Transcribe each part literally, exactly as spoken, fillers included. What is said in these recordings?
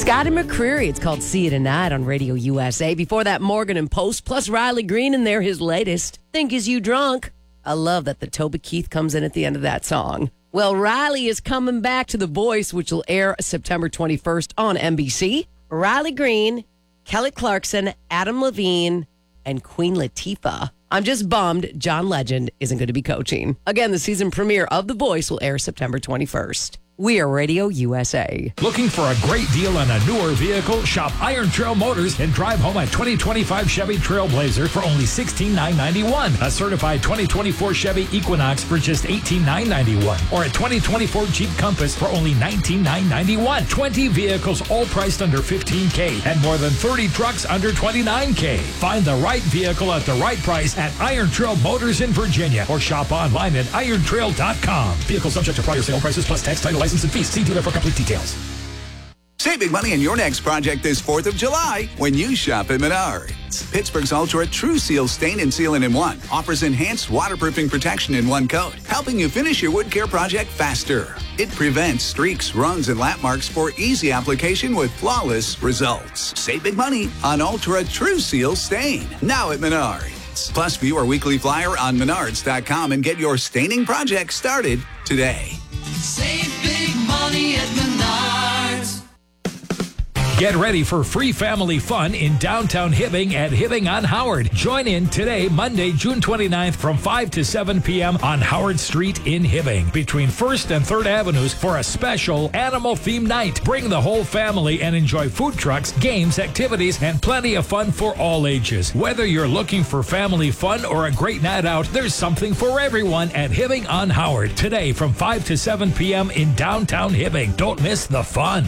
Scotty McCreery. It's called See You Tonight on Radio U S A. Before that, Morgan and Post, plus Riley Green in there, his latest, Think Is You Drunk. I love that the Toby Keith comes in at the end of that song. Well, Riley is coming back to The Voice, which will air September twenty-first on N B C. Riley Green, Kelly Clarkson, Adam Levine, and Queen Latifah. I'm just bummed John Legend isn't going to be coaching. Again, the season premiere of The Voice will air September twenty-first. We are Radio U S A. Looking for a great deal on a newer vehicle? Shop Iron Trail Motors and drive home a twenty twenty-five Chevy Trailblazer for only sixteen thousand nine hundred ninety-one dollars. A certified twenty twenty-four Chevy Equinox for just eighteen thousand nine hundred ninety-one dollars. Or a twenty twenty-four Jeep Compass for only nineteen thousand nine hundred ninety-one dollars. twenty vehicles all priced under fifteen thousand dollars and more than thirty trucks under twenty-nine thousand dollars. Find the right vehicle at the right price at Iron Trail Motors in Virginia or shop online at iron trail dot com. Vehicle subject to prior sale prices plus tax, title, license, and fees. See dealer for complete details. Save big money on your next project this fourth of July when you shop at Menards. Pittsburgh's Ultra True Seal Stain and Sealant in One offers enhanced waterproofing protection in one coat, helping you finish your wood care project faster. It prevents streaks, runs, and lap marks for easy application with flawless results. Save big money on Ultra True Seal Stain, now at Menards. Plus, view our weekly flyer on menards dot com and get your staining project started today. Save big money at Menards. Get ready for free family fun in downtown Hibbing at Hibbing on Howard. Join in today, Monday, June twenty-ninth from five to seven p.m. on Howard Street in Hibbing between first and third Avenues for a special animal-themed night. Bring the whole family and enjoy food trucks, games, activities, and plenty of fun for all ages. Whether you're looking for family fun or a great night out, there's something for everyone at Hibbing on Howard today from five to seven p.m. in downtown Hibbing. Don't miss the fun.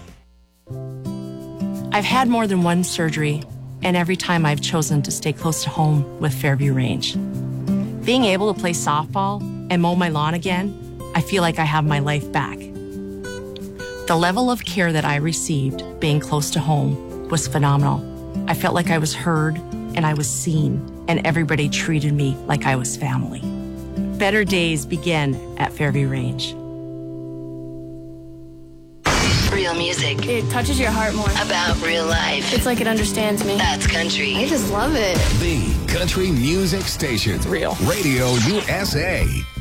I've had more than one surgery, and every time I've chosen to stay close to home with Fairview Range. Being able to play softball and mow my lawn again, I feel like I have my life back. The level of care that I received being close to home was phenomenal. I felt like I was heard and I was seen, and everybody treated me like I was family. Better days begin at Fairview Range. Real music. It touches your heart more. About real life. It's like it understands me. That's country. I just love it. The country music station. It's real. Radio U S A.